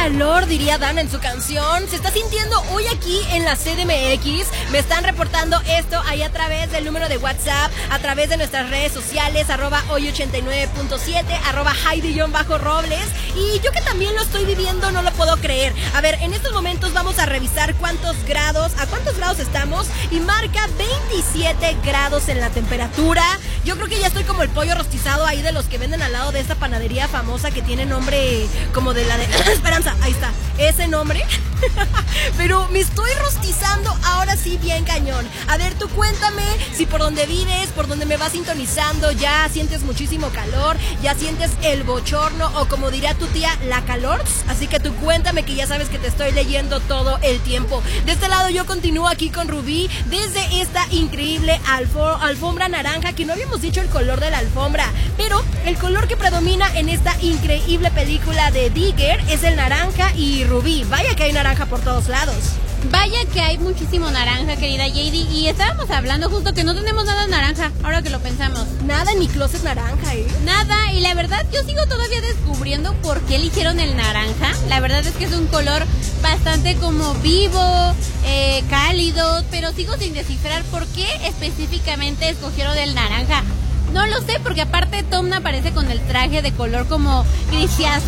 calor, diría Dana en su canción. Se está sintiendo hoy aquí en la CDMX. Me están reportando esto ahí a través del número de WhatsApp, a través de nuestras redes sociales, @hoy89.7, @Heidi_Robles. Y yo que también lo estoy viviendo, no lo puedo creer. A ver, en estos momentos vamos a revisar a cuántos grados estamos, y marca 27 grados en la temperatura. Yo creo que ya estoy como el pollo rostizado ahí de los que venden al lado de esta panadería famosa que tiene nombre como de la de Esperanza, ahí está, ese nombre. Pero me estoy rostizando ahora sí bien cañón. A ver, tú cuéntame si por donde vives, por donde me vas sintonizando, ya sientes muchísimo calor, ya sientes el bochorno o como diría tu tía, la calor. Así que tú cuéntame, que ya sabes que te estoy leyendo todo el tiempo. De este lado yo continúo aquí con Rubí desde esta increíble alfombra naranja, que no habíamos dicho el color de la alfombra, pero el color que predomina en esta increíble película de Digger es el naranja y rubí. Vaya que hay naranja por todos lados. Vaya que hay muchísimo naranja, querida JD, y estábamos hablando justo que no tenemos nada naranja, ahora que lo pensamos. Nada en mi closet naranja, Nada, y la verdad yo sigo todavía descubriendo por qué eligieron el naranja. La verdad es que es un color bastante como vivo, cálido, pero sigo sin descifrar por qué específicamente escogieron el naranja. No lo sé, porque aparte Tom aparece con el traje de color como grisáceo.